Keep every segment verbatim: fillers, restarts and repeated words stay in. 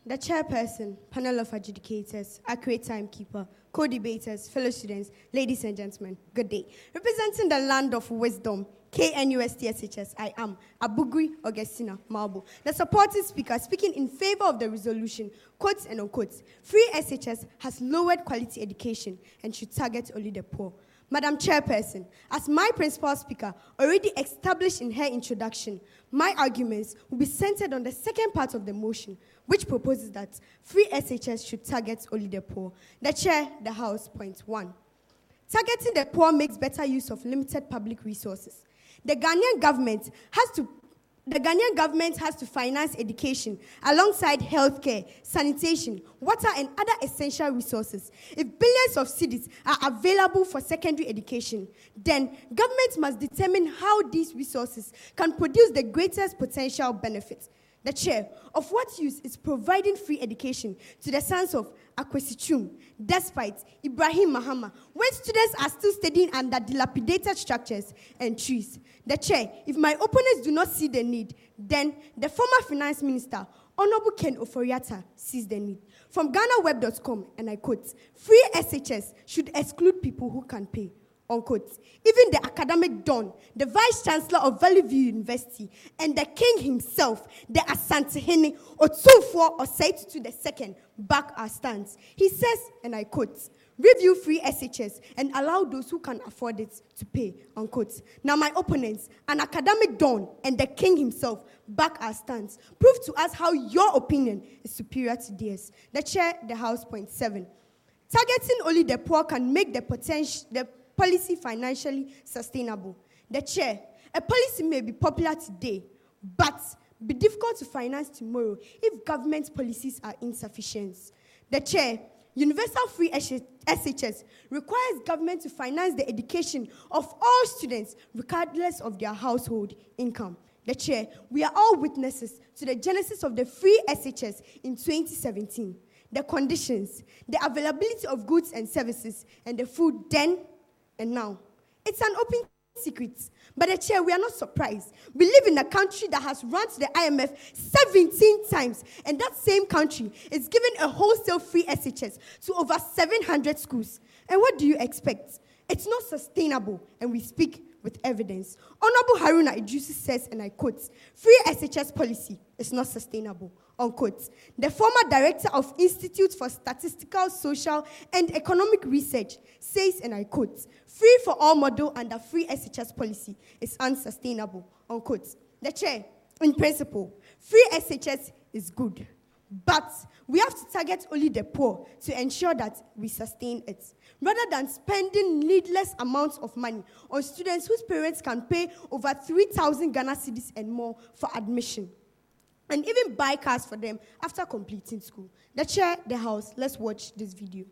The chairperson, panel of adjudicators, accurate timekeeper, co-debaters, fellow students, ladies and gentlemen, good day. Representing the land of wisdom, K N U S T S H S, I am Abugui Augustina Malbo, the supporting speaker speaking in favor of the resolution, quotes and unquotes. Free S H S has lowered quality education and should target only the poor. Madam Chairperson, as my principal speaker already established in her introduction, my arguments will be centered on the second part of the motion, which proposes that free S H S should target only the poor. The Chair, the House, point one. Targeting the poor makes better use of limited public resources. The Ghanaian government has to The Ghanaian government has to finance education alongside healthcare, sanitation, water, and other essential resources. If billions of cedis are available for secondary education, then government must determine how these resources can produce the greatest potential benefit. The Chair, of what use is providing free education to the sons of Akwesi Twum, despite Ibrahim Mahama, when students are still studying under dilapidated structures and trees? The Chair, if my opponents do not see the need, then the former finance minister, Honorable Ken Ofori-Atta, sees the need. From Ghana Web dot com, and I quote, free S H S should exclude people who can pay. Unquote. Even the academic don, the vice chancellor of Valley View University, and the king himself, the Asantehene Otumfuo Osei Tutu the second, back our stance. He says, and I quote, review free S H S and allow those who can afford it to pay. Unquote. Now my opponents, an academic don and the king himself, back our stance. Prove to us how your opinion is superior to theirs. The Chair, the House, point seven. Targeting only the poor can make the potential the policy financially sustainable. The Chair, a policy may be popular today, but be difficult to finance tomorrow if government policies are insufficient. The Chair, universal free S H S requires government to finance the education of all students regardless of their household income. The Chair, we are all witnesses to the genesis of the free S H S in twenty seventeen. The conditions, the availability of goods and services, and the food then and now. It's an open secret. But the Chair, we are not surprised. We live in a country that has run to the I M F seventeen times, and that same country is giving a wholesale free S H S to over seven hundred schools. And what do you expect? It's not sustainable, and we speak with evidence. Honorable Haruna Iddrisu says, and I quote, free S H S policy is not sustainable. Unquote. The former director of Institute for Statistical, Social, and Economic Research says, and I quote, free for all model under free S H S policy is unsustainable. Unquote. The Chair, in principle, free S H S is good, but we have to target only the poor to ensure that we sustain it, rather than spending needless amounts of money on students whose parents can pay over three thousand Ghana cedis and more for admission, and even buy cars for them after completing school. The Chair, the House, let's watch this video.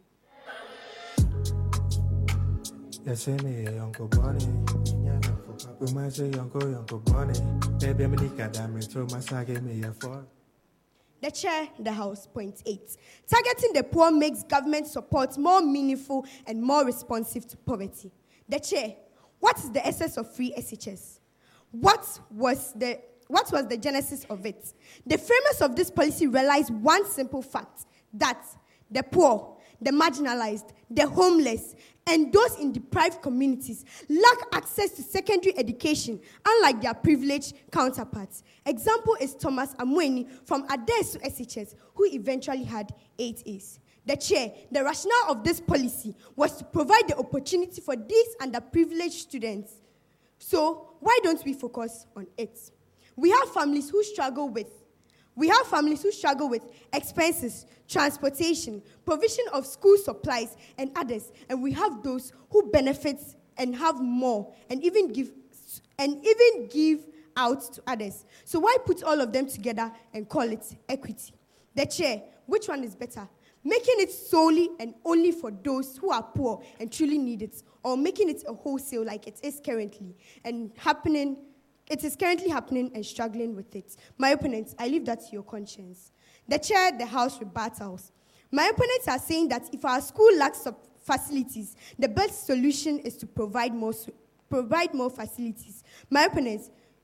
Yes, me, Uncle Bonnie. We might say Uncle, Uncle Bonnie. Baby, I'm going to throw my saga me a four. The Chair, the House, point eight. Targeting the poor makes government support more meaningful and more responsive to poverty. The Chair, what is the essence of free S H S? What was the What was the genesis of it? The framers of this policy realized one simple fact, that the poor, the marginalized, the homeless, and those in deprived communities lack access to secondary education, unlike their privileged counterparts. Example is Thomas Amweni from Adesu S H S, who eventually had eight A's. The Chair, the rationale of this policy was to provide the opportunity for these underprivileged students. So why don't we focus on it? We have families who struggle with We have families who struggle with expenses, transportation, provision of school supplies, and others. And we have those who benefit and have more, and even give and even give out to others. So why put all of them together and call it equity? The Chair, which one is better? Making it solely and only for those who are poor and truly need it, or making it a wholesale like it is currently and happening It is currently happening and struggling with it. My opponents, I leave that to your conscience. The Chair, the House rebuttals. My opponents are saying that if our school lacks facilities, the best solution is to provide more, provide more facilities. My opponents,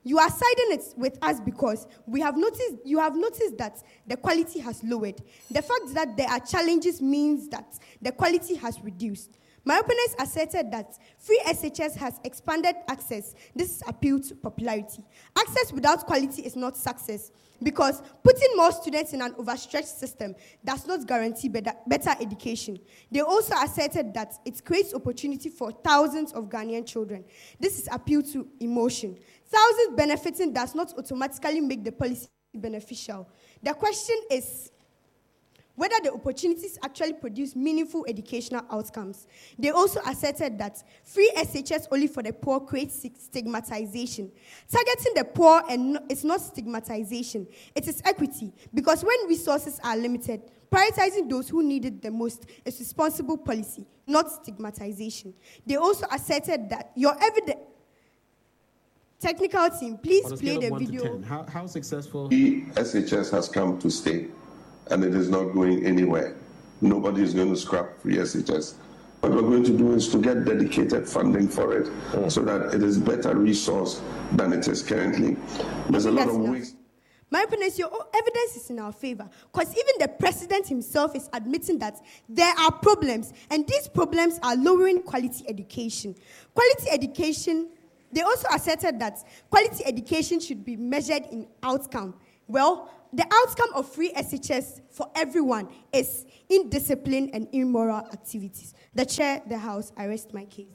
You are siding it with us because we have noticed, you have noticed that the quality has lowered. The fact that there are challenges means that the quality has reduced. My opponents asserted that free S H S has expanded access. This is appeal to popularity. Access without quality is not success, because putting more students in an overstretched system does not guarantee better, better education. They also asserted that it creates opportunity for thousands of Ghanaian children. This is appeal to emotion. Thousands benefiting does not automatically make the policy beneficial. The question is whether the opportunities actually produce meaningful educational outcomes. They also asserted that free S H S only for the poor creates stigmatization. Targeting the poor and no, it's not stigmatization, it is equity, because when resources are limited, prioritizing those who need it the most is responsible policy, not stigmatization. They also asserted that your evidence. Technical team, please play the video. How, how successful? The S H S has come to stay, and it is not going anywhere. Nobody is going to scrap free S H S. What we're going to do is to get dedicated funding for it, mm. so that it is better resourced than it is currently. There's a lot of ways. My opponents, your evidence is in our favor, because even the president himself is admitting that there are problems, and these problems are lowering quality education. Quality education. They also asserted that quality education should be measured in outcome. Well, the outcome of free S H S for everyone is indiscipline and immoral activities. The chair, the House, I rest my case.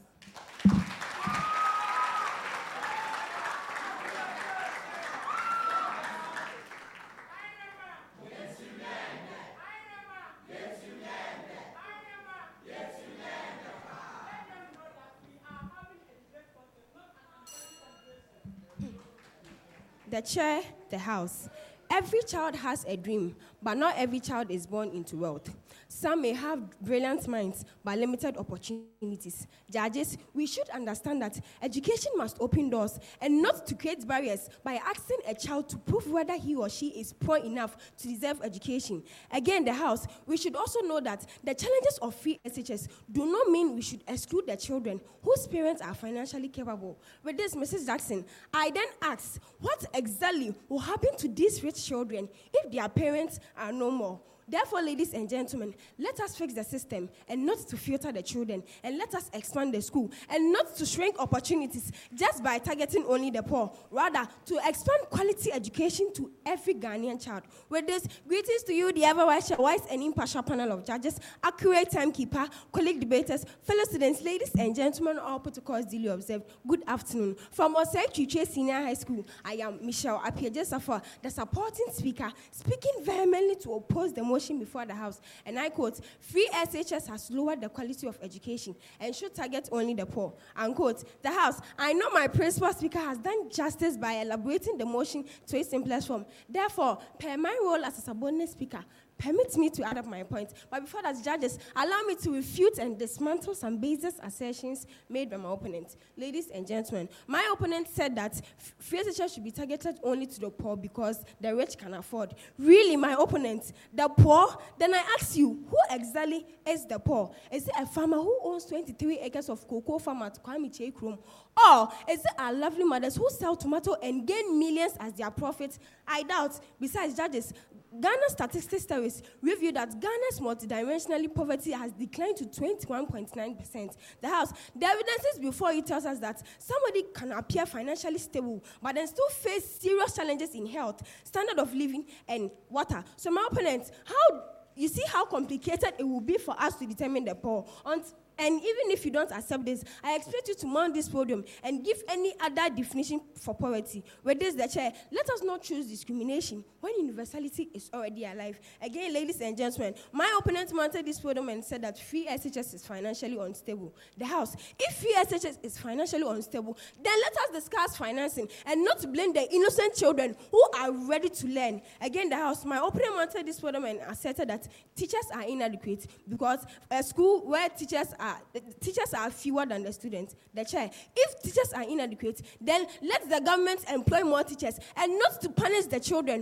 The chair, the House. Every child has a dream, but not every child is born into wealth. Some may have brilliant minds, but limited opportunities. Judges, we should understand that education must open doors and not to create barriers by asking a child to prove whether he or she is poor enough to deserve education. Again, the House, we should also know that the challenges of free S H S do not mean we should exclude the children whose parents are financially capable. With this, Missus Jackson, I then ask, what exactly will happen to these rich children if their parents are no more? Therefore, ladies and gentlemen, let us fix the system and not to filter the children, and let us expand the school and not to shrink opportunities just by targeting only the poor. Rather, to expand quality education to every Ghanaian child. With this, greetings to you, the ever-wise wise and impartial panel of judges, accurate timekeeper, colleague debaters, fellow students, ladies and gentlemen, all protocols duly observed. Good afternoon. From Osei Chiche Senior High School, I am Michelle Appiah-Josafa, the supporting speaker, speaking vehemently to oppose the motion before the House, and I quote, free S H S has lowered the quality of education and should target only the poor, unquote. The House, I know my principal speaker has done justice by elaborating the motion to its simplest form. Therefore, per my role as a subordinate speaker, permit me to add up my points. But before that, judges, allow me to refute and dismantle some baseless assertions made by my opponent. Ladies and gentlemen, my opponent said that free S H S should be targeted only to the poor because the rich can afford. Really, my opponent, the poor? Then I ask you, who exactly is the poor? Is it a farmer who owns twenty-three acres of cocoa farm at Kwame Chekrum? Or is it our lovely mothers who sell tomato and gain millions as their profit? I doubt. Besides, judges, Ghana Statistics Service reviewed that Ghana's multidimensionally poverty has declined to twenty-one point nine percent. The House, the evidences before it tells us that somebody can appear financially stable, but then still face serious challenges in health, standard of living, and water. So my opponent, how you see how complicated it will be for us to determine the poor. On And even if you don't accept this, I expect you to mount this podium and give any other definition for poverty. With this, the chair, let us not choose discrimination when universality is already alive. Again, ladies and gentlemen, my opponent mounted this podium and said that free S H S is financially unstable. The House, if free S H S is financially unstable, then let us discuss financing and not blame the innocent children who are ready to learn. Again, the House, my opponent mounted this podium and asserted that teachers are inadequate because a school where teachers are The teachers are fewer than the students. The chair, if teachers are inadequate, then let the government employ more teachers and not to punish the children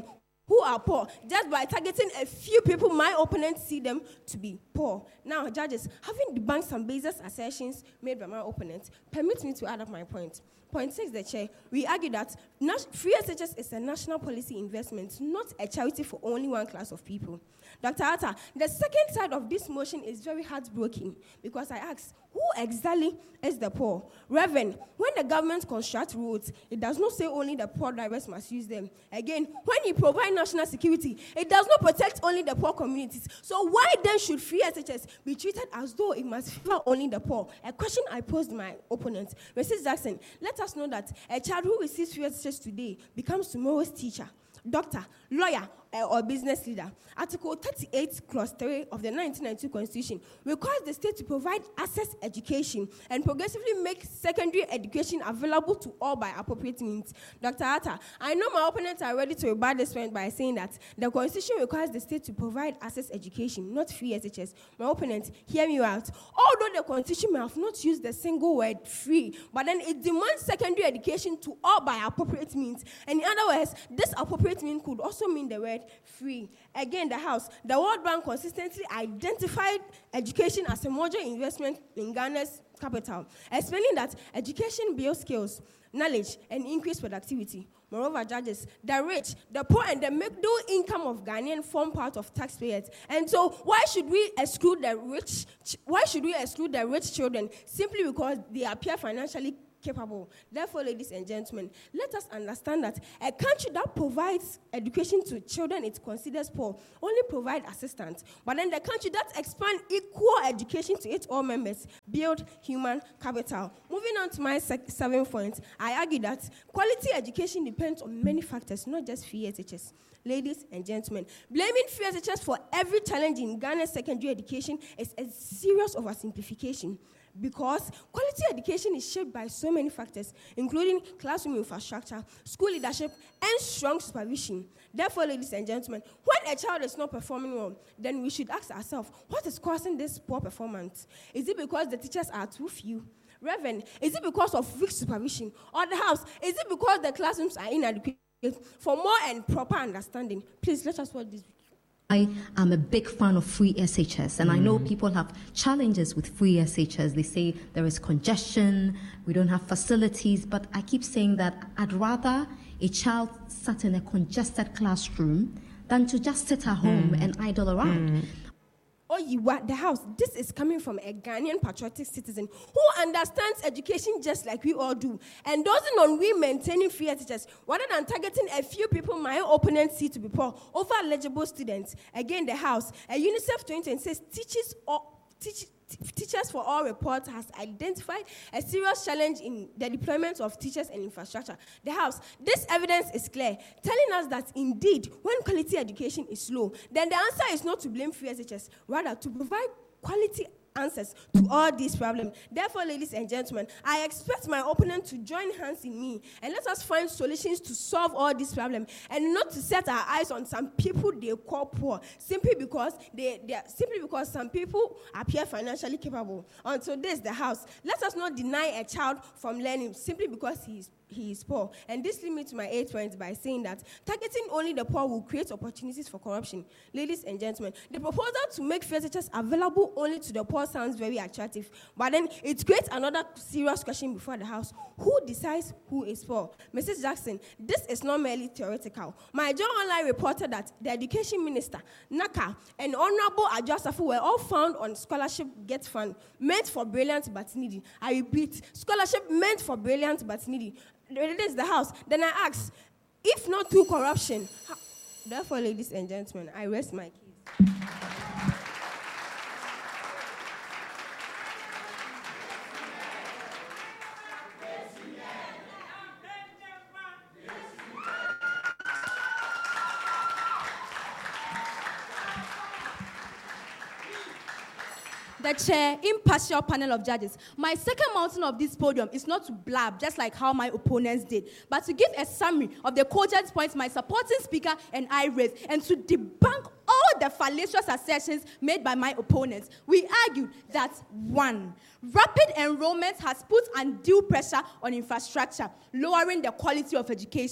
who are poor just by targeting a few people my opponents see them to be poor. Now, judges, having debunked some baseless assertions made by my opponent, permit me to add up my point. Point six, the chair, we argue that free S H S is a national policy investment, not a charity for only one class of people. Doctor Atta, the second side of this motion is very heartbreaking because I ask, who exactly is the poor? Reverend, when the government constructs roads, it does not say only the poor drivers must use them. Again, when you provide national security, it does not protect only the poor communities. So why then should free S H S be treated as though it must favor only the poor? A question I posed my opponent. Missus Jackson, let us know that a child who receives free S H S today becomes tomorrow's teacher, doctor, lawyer, uh, or business leader. Article thirty-eight, Clause three of the nineteen ninety-two Constitution requires the state to provide access education and progressively make secondary education available to all by appropriate means. Doctor Atta, I know my opponents are ready to rebut this point by saying that the Constitution requires the state to provide access education, not free S H S. My opponent, hear me out. Although the Constitution may have not used the single word free, but then it demands secondary education to all by appropriate means. And in other words, this appropriate means could also mean the word free. Again, the House, the World Bank consistently identified education as a major investment in Ghana's capital, explaining that education builds skills, knowledge, and increased productivity. Moreover, judges, the rich, the poor, and the middle income of Ghanaians form part of taxpayers. And so, why should we exclude the rich? Why should we exclude the rich children simply because they appear financially capable? Therefore, ladies and gentlemen, let us understand that a country that provides education to children it considers poor only provide assistance. But then the country that expands equal education to its all members build human capital. Moving on to my sec- seventh point, I argue that quality education depends on many factors, not just free S H S. Ladies and gentlemen, blaming free S H S for every challenge in Ghana's secondary education is a serious oversimplification, because quality education is shaped by so many factors, including classroom infrastructure, school leadership, and strong supervision. Therefore, ladies and gentlemen, when a child is not performing well, then we should ask ourselves, what is causing this poor performance? Is it because the teachers are too few? Reverend, is it because of weak supervision? Or the House, is it because the classrooms are inadequate? For more and proper understanding, please let us watch this video. I am a big fan of free S H S, and mm. I know people have challenges with free S H S. They say there is congestion, we don't have facilities, but I keep saying that I'd rather a child sat in a congested classroom than to just sit at home mm. and idle around. Mm. Oh, you are the House. This is coming from a Ghanaian patriotic citizen who understands education just like we all do and doesn't on we maintaining free S H S rather than targeting a few people my opponents see to be poor over eligible students. Again, the House, a UNICEF twenty twenty-six teaches all teach. Teachers for All report has identified a serious challenge in the deployment of teachers and infrastructure. The House, this evidence is clear, telling us that indeed, when quality education is low, then the answer is not to blame free S H S, rather to provide quality answers to all these problems. Therefore, ladies and gentlemen, I expect my opponent to join hands in me and let us find solutions to solve all these problems and not to set our eyes on some people they call poor simply because they, they are, simply because some people appear financially capable. Until this, the House, let us not deny a child from learning simply because he is he is poor. And this leads me to my eighth point by saying that targeting only the poor will create opportunities for corruption. Ladies and gentlemen, the proposal to make free S H S available only to the poor sounds very attractive, but then it creates another serious question before the House. Who decides who is poor? Missus Jackson, this is not merely theoretical. My Journal Online reported that the Education Minister, Naka, and Honorable Adjosafu were all found on Scholarship Get Fund, meant for brilliant but needy. I repeat, scholarship meant for brilliant but needy. It is the House. Then I ask, if not through corruption, how? Therefore, ladies and gentlemen, I rest my case. The chair, impartial panel of judges. My second mountain of this podium is not to blab, just like how my opponents did, but to give a summary of the cogent points my supporting speaker and I raised, and to debunk all the fallacious assertions made by my opponents. We argued that, one, rapid enrollment has put undue pressure on infrastructure, lowering the quality of education.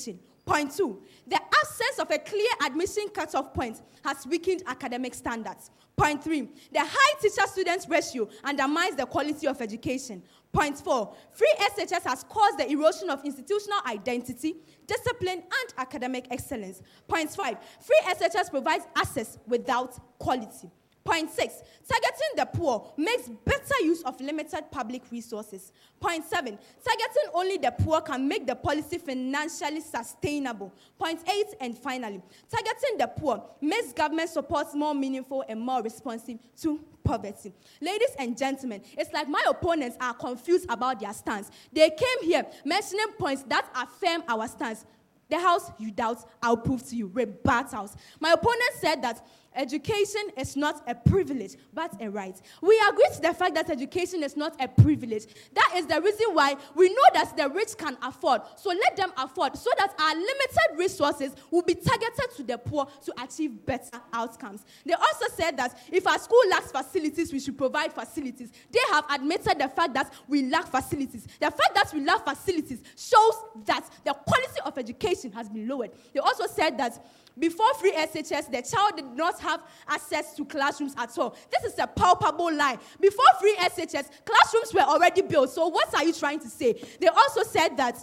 Point two, the absence of a clear admission cutoff point has weakened academic standards. Point three, the high teacher-student ratio undermines the quality of education. Point four, free S H S has caused the erosion of institutional identity, discipline, and academic excellence. Point five, free S H S provides access without quality. Point six, targeting the poor makes better use of limited public resources. Point seven, targeting only the poor can make the policy financially sustainable. Point eight, and finally, targeting the poor makes government support more meaningful and more responsive to poverty. Ladies and gentlemen, it's like my opponents are confused about their stance. They came here mentioning points that affirm our stance. The house you doubt, I'll prove to you. Rebut house. My opponent said that education is not a privilege, but a right. We agree to the fact that education is not a privilege. That is the reason why we know that the rich can afford. So let them afford, so that our limited resources will be targeted to the poor to achieve better outcomes. They also said that if our school lacks facilities, we should provide facilities. They have admitted the fact that we lack facilities. The fact that we lack facilities shows that the quality of education has been lowered. They also said that before free S H S, the child did not have access to classrooms at all. This is a palpable lie. Before free S H S, classrooms were already built. So what are you trying to say? They also said that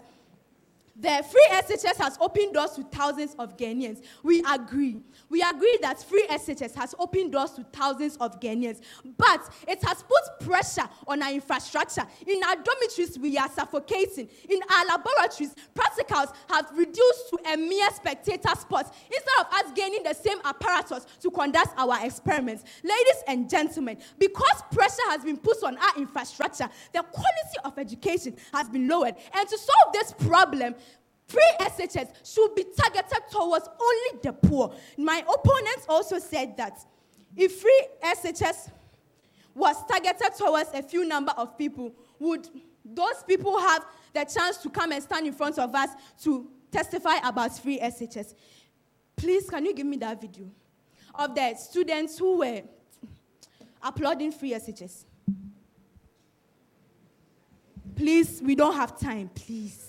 the free S H S has opened doors to thousands of Ghanaians. We agree. We agree that free S H S has opened doors to thousands of Ghanaians. But it has put pressure on our infrastructure. In our dormitories, we are suffocating. In our laboratories, practicals have reduced to a mere spectator sport instead of us gaining the same apparatus to conduct our experiments. Ladies and gentlemen, because pressure has been put on our infrastructure, the quality of education has been lowered. And to solve this problem, free S H S should be targeted towards only the poor. My opponents also said that if free S H S was targeted towards a few number of people, would those people have the chance to come and stand in front of us to testify about free S H S? Please, can you give me that video of the students who were applauding free S H S? Please, we don't have time, please.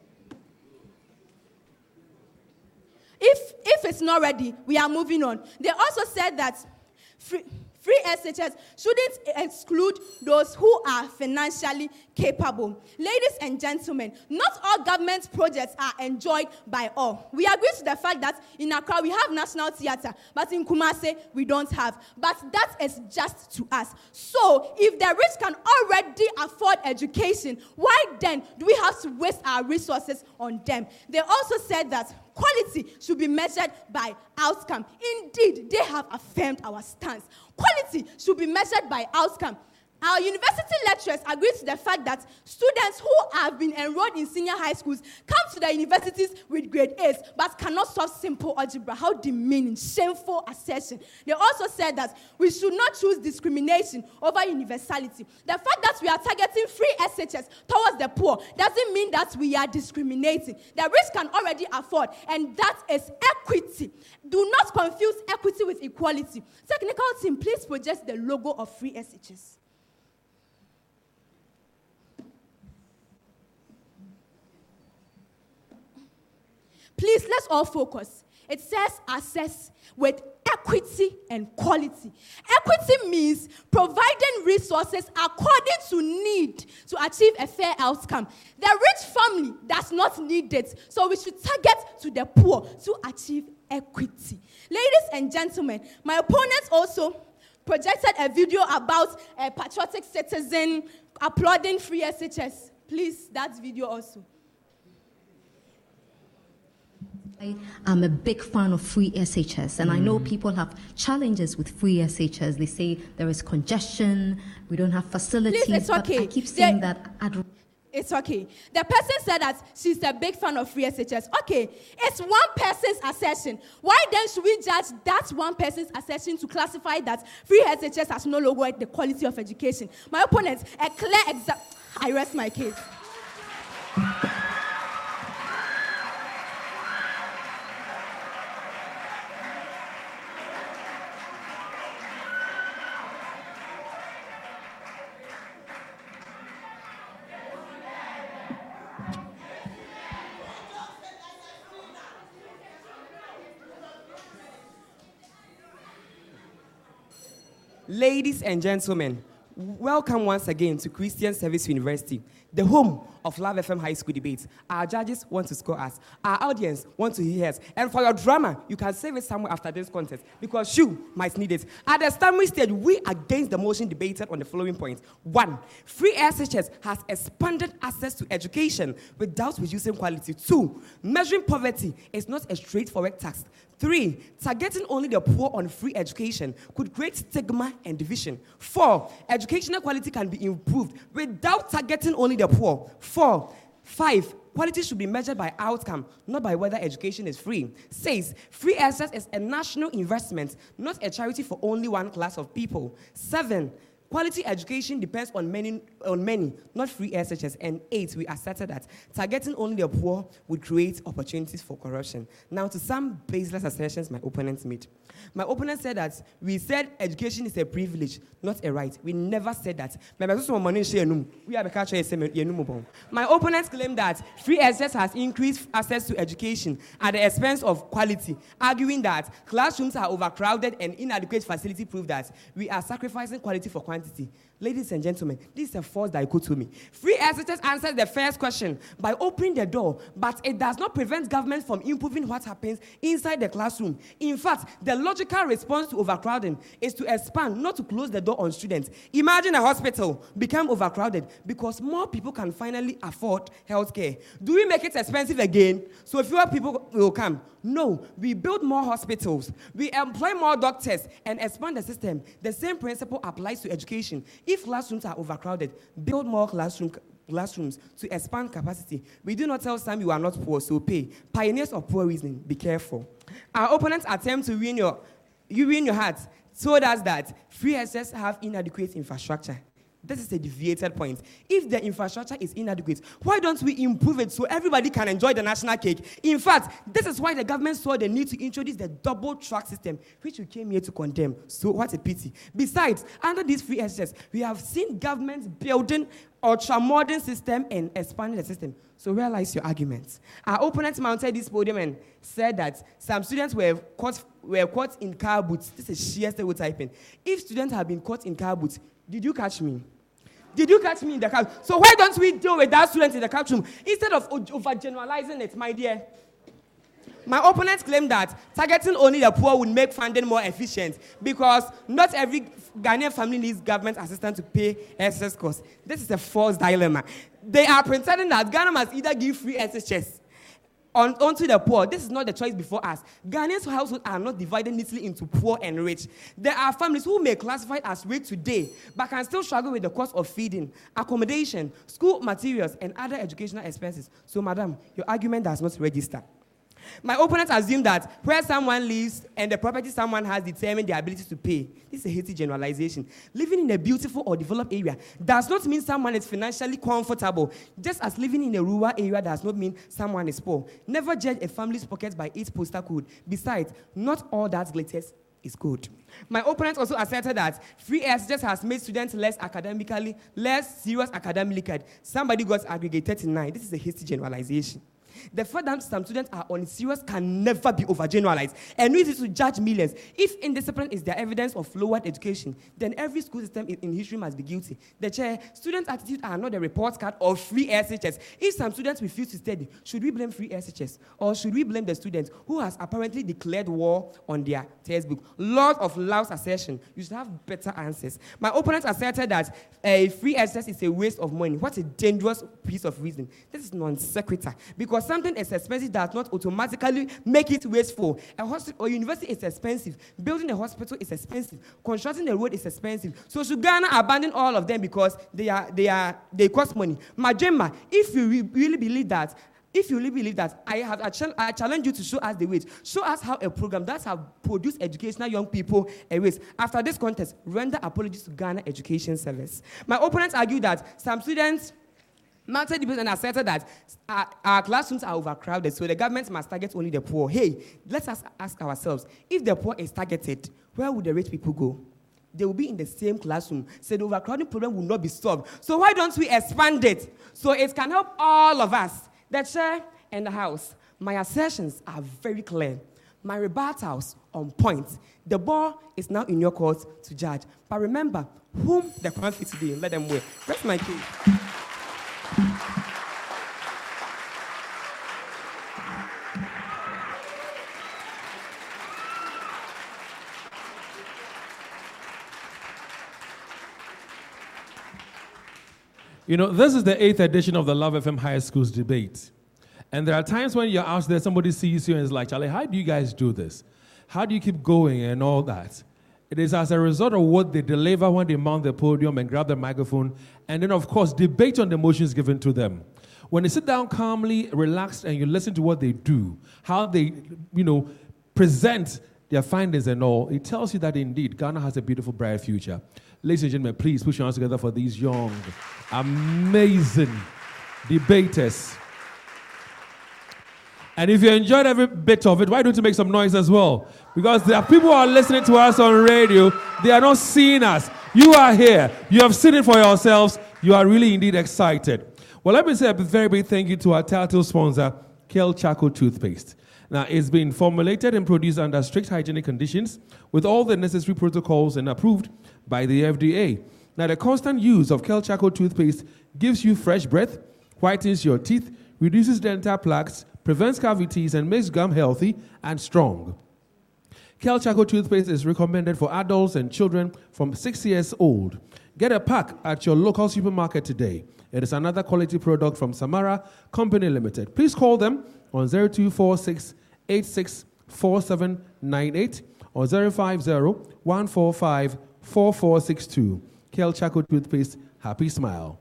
If, if it's not ready, we are moving on. They also said that free, free S H S shouldn't exclude those who are financially capable. Ladies and gentlemen, not all government projects are enjoyed by all. We agree to the fact that in Accra we have National Theatre, but in Kumasi we don't have. But that is just to us. So if the rich can already afford education, why then do we have to waste our resources on them? They also said that quality should be measured by outcome. Indeed, they have affirmed our stance. Quality should be measured by outcome. Our university lecturers agree to the fact that students who have been enrolled in senior high schools come to the universities with grade A's but cannot solve simple algebra. How demeaning, shameful assertion. They also said that we should not choose discrimination over universality. The fact that we are targeting free S H S towards the poor doesn't mean that we are discriminating. The rich can already afford, and that is equity. Do not confuse equity with equality. Technical team, please project the logo of free S H S. Please, let's all focus. It says access with equity and quality. Equity means providing resources according to need to achieve a fair outcome. The rich family does not need it, so we should target to the poor to achieve equity. Ladies and gentlemen, my opponents also projected a video about a patriotic citizen applauding free S H S. Please, that video also. I am a big fan of free S H S, and mm. I know people have challenges with free S H S. They say there is congestion, we don't have facilities. Please, it's okay. But I keep saying they, that. I'd It's okay. The person said that she's a big fan of free S H S. Okay, it's one person's assertion. Why then should we judge that one person's assertion to classify that free S H S has no longer the quality of education? My opponent, a clear example. I rest my case. Ladies and gentlemen, welcome once again to Christian Service University, the home of Love F M High School debates. Our judges want to score us. Our audience want to hear us. And for your drama, you can save it somewhere after this contest because you might need it. At the summary stage, we against the motion debated on the following points. One, free S H S has expanded access to education without reducing quality. Two, measuring poverty is not a straightforward task. Three, targeting only the poor on free education could create stigma and division. Four, educational quality can be improved without targeting only the poor. Four, five, quality should be measured by outcome, not by whether education is free. Six, free access is a national investment, not a charity for only one class of people. Seven, quality education depends on many, on many, not free S H S. And eight, we asserted that targeting only the poor would create opportunities for corruption. Now, to some baseless assertions my opponents made. My opponent said that we said education is a privilege, not a right. We never said that. My opponents claim that free access has increased access to education at the expense of quality, arguing that classrooms are overcrowded and inadequate facility prove that we are sacrificing quality for quantity. Ladies and gentlemen, this is a false dichotomy. Free S H S answers the first question by opening the door, but it does not prevent government from improving what happens inside the classroom. In fact, the logical response to overcrowding is to expand, not to close the door on students. Imagine a hospital become overcrowded because more people can finally afford healthcare. Do we make it expensive again so fewer people will come? No, we build more hospitals, we employ more doctors, and expand the system. The same principle applies to education. If classrooms are overcrowded, build more classroom, classrooms to expand capacity. We do not tell some you are not poor, so pay. Pioneers of poor reasoning, be careful. Our opponents attempt to win your, you win your heart told us that free S H S have inadequate infrastructure. This is a deviated point. If the infrastructure is inadequate, why don't we improve it so everybody can enjoy the national cake? In fact, this is why the government saw the need to introduce the double track system, which we came here to condemn. So what a pity. Besides, under this free S H S, we have seen governments building ultra-modern system and expanding the system. So where lies your arguments? Our opponents mounted this podium and said that some students were caught, were caught in car boots. This is sheer stereotyping. If students have been caught in car boots, did you catch me? Did you catch me in the car? So why don't we deal with that student in the classroom instead of overgeneralizing it, my dear? My opponents claim that targeting only the poor would make funding more efficient because not every Ghanaian family needs government assistance to pay S H S costs. This is a false dilemma. They are pretending that Ghana must either give free S H S on, onto the poor. This is not the choice before us. Ghanaians' households are not divided neatly into poor and rich. There are families who may classify as rich today, but can still struggle with the cost of feeding, accommodation, school materials, and other educational expenses. So, madam, your argument does not register. My opponents assume that where someone lives and the property someone has determine their ability to pay. This is a hasty generalization. Living in a beautiful or developed area does not mean someone is financially comfortable, just as living in a rural area does not mean someone is poor. Never judge a family's pocket by its postal code. Besides, not all that glitters is good. My opponents also asserted that free S H S has made students less academically, less serious academically. Somebody got aggregated thirty-nine. This is a hasty generalization. The fact that some students are unserious can never be overgeneralized. And we need to judge millions. If indiscipline is the evidence of lowered education, then every school system in history must be guilty. The chair, students' attitudes are not the report card of free S H S. If some students refuse to study, should we blame free S H S? Or should we blame the student who has apparently declared war on their textbook? Lord of Laos assertion, you should have better answers. My opponents asserted that a uh, free S H S is a waste of money. What a dangerous piece of reasoning. This is non sequitur. Because something is expensive does not automatically make it wasteful. A hospital or university is expensive. Building a hospital is expensive. Constructing a road is expensive. So should Ghana abandon all of them because they are they are they cost money? Majema, if you re- really believe that, if you really believe that, I have I, ch- I challenge you to show us the ways. Show us how a program that has produced educational young people a waste. After this contest, render apologies to Ghana Education Service. My opponents argue that some students mounted debate and asserted that our, our classrooms are overcrowded, so the government must target only the poor. Hey, let us ask ourselves, if the poor is targeted, where would the rich people go? They will be in the same classroom, so the overcrowding problem will not be solved. So why don't we expand it so it can help all of us, the chair and the house? My assertions are very clear. My rebuttals on point. The ball is now in your court to judge. But remember, whom the crown fits today, let them wear. That's my case. You know, this is the eighth edition of the Love F M High Schools debate. And there are times when you're out there, somebody sees you and is like, Charlie, how do you guys do this? How do you keep going and all that? It is as a result of what they deliver when they mount the podium and grab the microphone, and then, of course, debate on the motions given to them. When they sit down calmly, relaxed, and you listen to what they do, how they, you know, present their findings and all, it tells you that, indeed, Ghana has a beautiful, bright future. Ladies and gentlemen, please put your hands together for these young, amazing debaters. And if you enjoyed every bit of it, why don't you make some noise as well? Because there are people who are listening to us on radio. They are not seeing us. You are here. You have seen it for yourselves. You are really indeed excited. Well, let me say a very big thank you to our title sponsor, Kel Charcoal Toothpaste. Now, it's been formulated and produced under strict hygienic conditions with all the necessary protocols and approved by the F D A. Now, the constant use of Kel Charcoal Toothpaste gives you fresh breath, whitens your teeth, reduces dental plaques, prevents cavities, and makes gum healthy and strong. Kel Charcoal Toothpaste is recommended for adults and children from six years old. Get a pack at your local supermarket today. It is another quality product from Samara Company Limited. Please call them on zero two four six, eight six four seven nine eight or zero five zero, one four five, four four six two. Kel Charcoal Toothpaste, happy smile.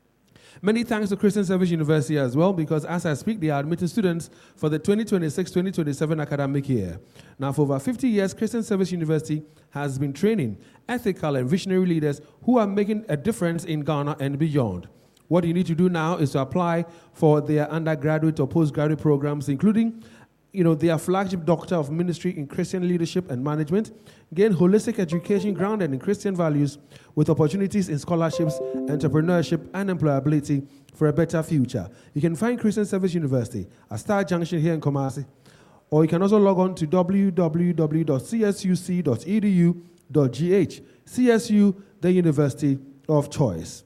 Many thanks to Christian Service University as well, because as I speak, they are admitting students for the twenty twenty-six twenty twenty-seven academic year. Now, for over fifty years, Christian Service University has been training ethical and visionary leaders who are making a difference in Ghana and beyond. What you need to do now is to apply for their undergraduate or postgraduate programs, including you know, their flagship Doctor of Ministry in Christian Leadership and Management, gain holistic education grounded in Christian values with opportunities in scholarships, entrepreneurship, and employability for a better future. You can find Christian Service University at Star Junction here in Kumasi, or you can also log on to w w w dot c s u c dot e d u dot g h. C S U, the university of choice.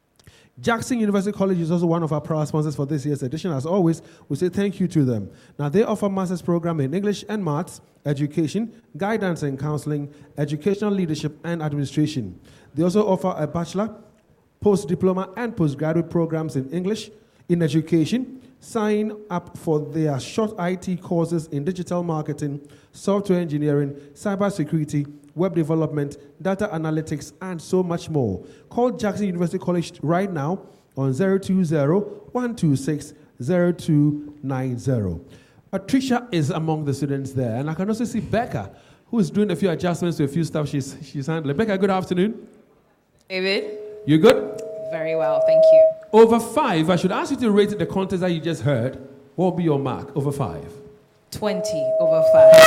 Jackson University College is also one of our proud sponsors for this year's edition. As always, we say thank you to them. Now, they offer master's program in English and Maths, education, guidance and counseling, educational leadership, and administration. They also offer a bachelor, post-diploma, and postgraduate programs in English, in education. Sign up for their short I T courses in digital marketing, software engineering, cybersecurity, web development, data analytics, and so much more. Call Jackson University College right now on zero two zero, one two six, zero two nine zero. Patricia is among the students there, and I can also see Becca, who is doing a few adjustments to a few stuff she's, she's handling. Becca, good afternoon. David? You good? Very well, thank you. Over five, I should ask you to rate the contest that you just heard. What will be your mark over five? twenty over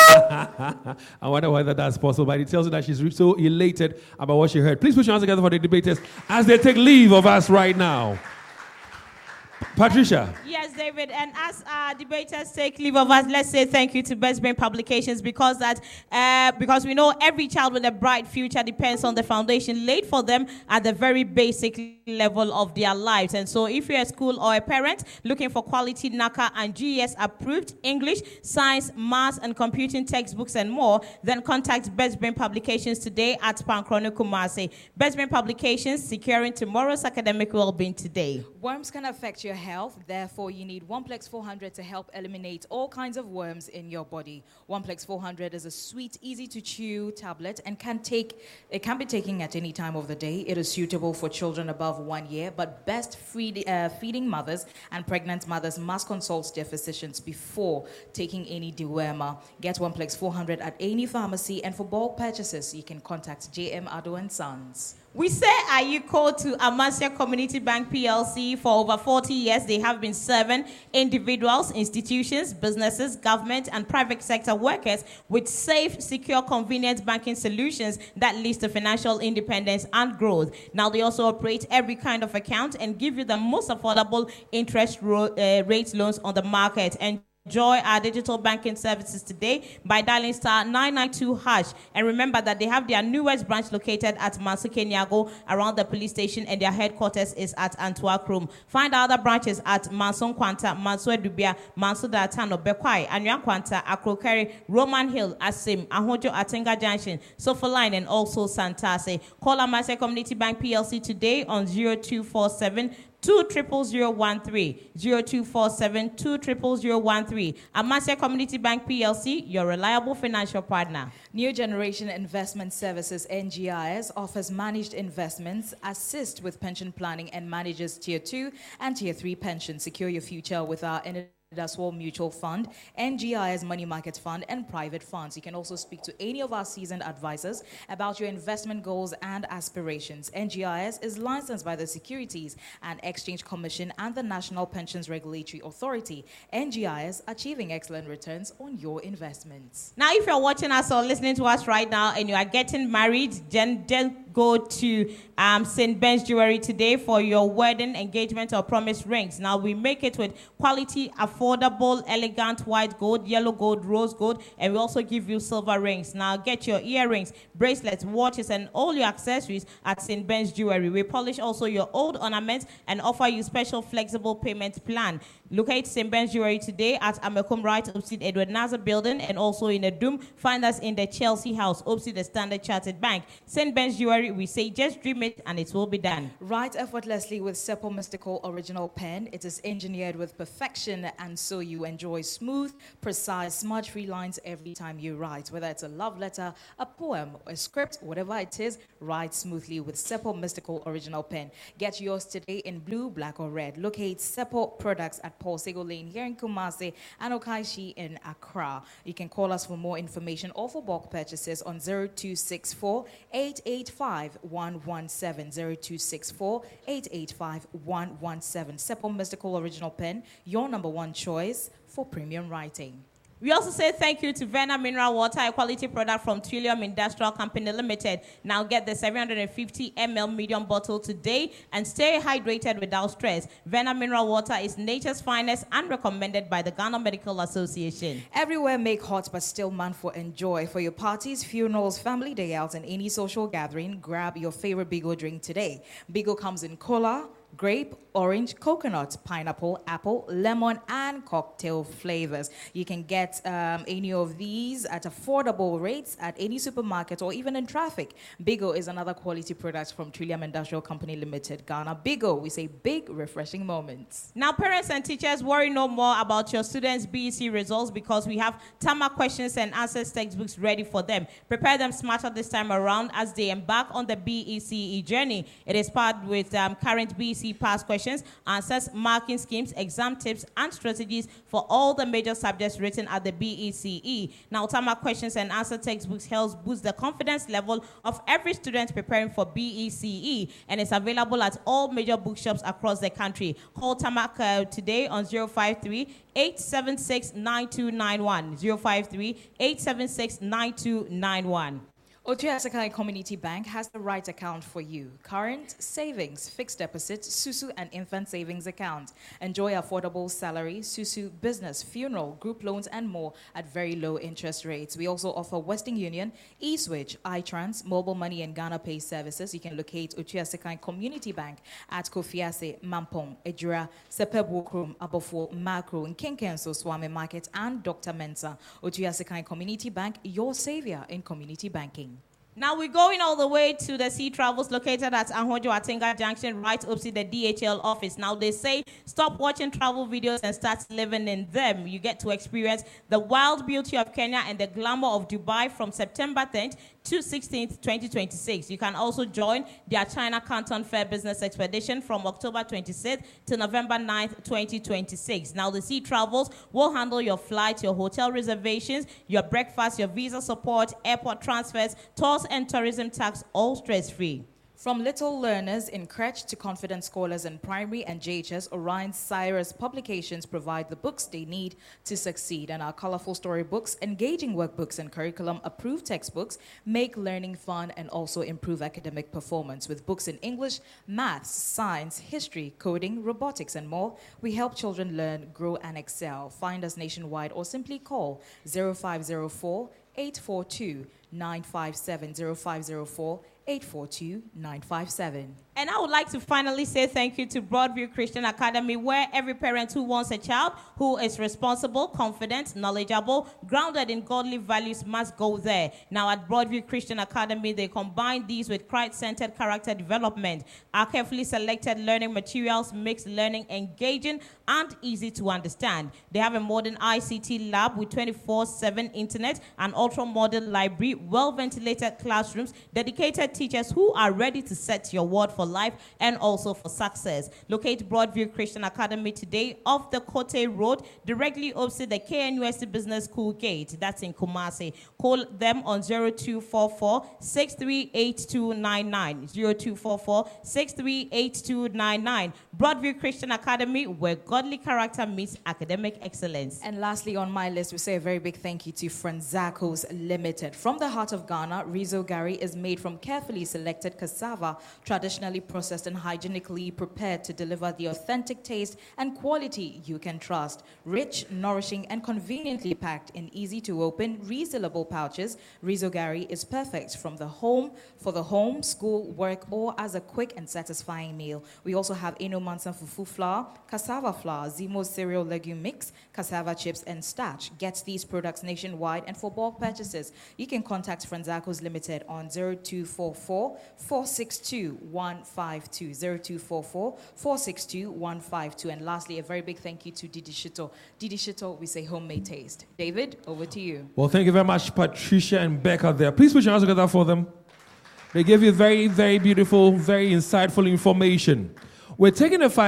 five. I wonder whether that's possible, but it tells you that she's so elated about what she heard. Please put your hands together for the debaters as they take leave of us right now. Patricia. Yes, David, and as our debaters take leave of us, let's say thank you to Best Brain Publications, because that uh, because we know every child with a bright future depends on the foundation laid for them at the very basic level of their lives. And so if you're a school or a parent looking for quality NACA and G E S approved English, science, maths, and computing textbooks and more, then contact Best Brain Publications today at Pankrono Kumasi. Best Brain Publications, securing tomorrow's academic well-being today. Worms can affect your health, therefore you need OnePlex four hundred to help eliminate all kinds of worms in your body. OnePlex four hundred is a sweet, easy to chew tablet and can take it can be taken at any time of the day. It is suitable for children above one year, but best feed, uh, feeding mothers and pregnant mothers must consult their physicians before taking any dewormer. Get OnePlex four hundred at any pharmacy, and for bulk purchases, you can contact J M Ado and Sons. We say Ayuko to Amasia Community Bank P L C. For over forty years, they have been serving individuals, institutions, businesses, government, and private sector workers with safe, secure, convenient banking solutions that leads to financial independence and growth. Now, they also operate every kind of account and give you the most affordable interest ro- uh, rate loans on the market. And enjoy our digital banking services today by dialing star nine nine two hash. And remember that they have their newest branch located at Manso Kenyago around the police station, and their headquarters is at Antwerp Room. Find other branches at Manso Kwanta, Manso Edubia, Manso Datano, Bekwai, Anyan Kwanta, Akrokeri, Roman Hill, Asim, Ahojo Atenga Junction, Sofa Line, and also Santase. Call Amase Community Bank P L C today on zero two four seven two triple zero one three, zero two four seven two triple zero one three. Amasia Community Bank P L C, your reliable financial partner. New Generation Investment Services, N G I S, offers managed investments, assist with pension planning, and manages Tier two and Tier three pensions. Secure your future with our Daswell Mutual Fund, N G I S Money Market Fund, and private funds. You can also speak to any of our seasoned advisors about your investment goals and aspirations. N G I S is licensed by the Securities and Exchange Commission and the National Pensions Regulatory Authority. N G I S, achieving excellent returns on your investments. Now, if you're watching us or listening to us right now and you are getting married, then, then go to um, Saint Ben's Jewelry today for your wedding, engagement, or promise rings. Now, we make it with quality, affordable, elegant white gold, yellow gold, rose gold, and we also give you silver rings. Now, get your earrings, bracelets, watches, and all your accessories at Saint Ben's Jewelry. We polish also your old ornaments and offer you special flexible payment plan. Locate Saint Ben's Jewelry today at Amekum Right, opposite Edward Nazar Building, and also in Adum. Find us in the Chelsea House, opposite the Standard Chartered Bank. Saint Ben's Jewelry, we say just dream it and it will be done. Write effortlessly with Sepal Mystical Original Pen. It is engineered with perfection, and so you enjoy smooth, precise, smudge-free lines every time you write. Whether it's a love letter, a poem, a script, whatever it is, write smoothly with Sepal Mystical Original Pen. Get yours today in blue, black, or red. Locate Sepal products at Paul Sego Lane here in Kumasi and Okaishi in Accra. You can call us for more information or for bulk purchases on zero two six four, eight eight five, one one seven, zero two six four, eight eight five, one one seven. Sepal Mystical Original Pen, your number one choice for premium writing. We also say thank you to Vena Mineral Water, a quality product from Trillium Industrial Company Limited. Now get the seven hundred fifty milliliter medium bottle today and stay hydrated without stress. Vena Mineral Water is nature's finest and recommended by the Ghana Medical Association. Everywhere make hot but still mindful enjoy. For your parties, funerals, family day outs, and any social gathering, grab your favorite Bigo drink today. Bigo comes in cola, grape, orange, coconut, pineapple, apple, lemon, and cocktail flavors. You can get um, any of these at affordable rates at any supermarket or even in traffic. Bigo is another quality product from Trillium Industrial Company Limited, Ghana. Bigo, we say big, refreshing moments. Now, parents and teachers, worry no more about your students' B E C results because we have Tama questions and answers textbooks ready for them. Prepare them smarter this time around as they embark on the B E C E journey. It is paired with um, current B E C past questions, answers, marking schemes, exam tips, and strategies for all the major subjects written at the B E C E. Now, Tama questions and answer textbooks helps boost the confidence level of every student preparing for B E C E, and it's available at all major bookshops across the country. Call Tamak uh, today on zero five three, eight seven six, nine two nine one, zero five three, eight seven six, nine two nine one. Otua Sekai Community Bank has the right account for you. Current, savings, fixed deposit, Susu, and infant savings account. Enjoy affordable salary, Susu, business, funeral, group loans, and more at very low interest rates. We also offer Western Union, eSwitch, iTrans, mobile money, and Ghana Pay services. You can locate Otua Sekai Community Bank at Kofiase, Mampong, Ejura, Sepeb Wokrum, Abofo, Makro, Nkenkenso, Swami Market, and Doctor Mensa. Otua Sekai Community Bank, your savior in community banking. Now we're going all the way to the Sea Travels located at Ahojo Atenga Junction, right opposite the D H L office. Now they say stop watching travel videos and start living in them. You get to experience the wild beauty of Kenya and the glamour of Dubai from September tenth to sixteenth, twenty twenty-six. You can also join their China Canton Fair Business Expedition from October twenty-sixth to November ninth, twenty twenty-six. Now the Sea Travels will handle your flights, your hotel reservations, your breakfast, your visa support, airport transfers, tours, and tourism tax, all stress-free. From little learners in crèche to confident scholars in primary and J H S, Orion Cyrus Publications provide the books they need to succeed. And our colorful storybooks, engaging workbooks, and curriculum-approved textbooks make learning fun and also improve academic performance. With books in English, maths, science, history, coding, robotics, and more, we help children learn, grow, and excel. Find us nationwide or simply call zero five zero four, eight four two, nine five seven, zero five zero four, eight four two, nine five seven. And I would like to finally say thank you to Broadview Christian Academy, where every parent who wants a child who is responsible, confident, knowledgeable, grounded in godly values must go there. Now at Broadview Christian Academy, they combine these with Christ-centered character development. Our carefully selected learning materials makes learning engaging and easy to understand. They have a modern I C T lab with twenty-four seven internet, an ultra-modern library, well-ventilated classrooms, dedicated teachers who are ready to set your word for life and also for success. Locate Broadview Christian Academy today off the Kote Road, directly opposite the K N U S T Business School Gate. That's in Kumasi. Call them on zero two four four, six three eight two nine nine. zero two four four, six three eight two nine nine. Broadview Christian Academy, where godly character meets academic excellence. And lastly on my list, we say a very big thank you to Franzacos Limited. From the heart of Ghana, Rizo Gari is made from carefully selected cassava, traditionally processed and hygienically prepared to deliver the authentic taste and quality you can trust. Rich, nourishing, and conveniently packed in easy-to-open, resealable pouches, Rizo Gari is perfect from the home, for the home, school, work, or as a quick and satisfying meal. We also have Eno Mansan Fufu flour, cassava flour, Zimo cereal legume mix, cassava chips, and starch. Get these products nationwide, and for bulk purchases, you can contact Franzacos Limited on zero two four four, four six two, one five two, zero two four four, four six two, one five two. And lastly, a very big thank you to Didi Shito. Didi Shito, we say homemade taste. David, over to you. Well, thank you very much, Patricia and Becca there. Please put your hands together for them. They gave you very, very beautiful, very insightful information. We're taking a five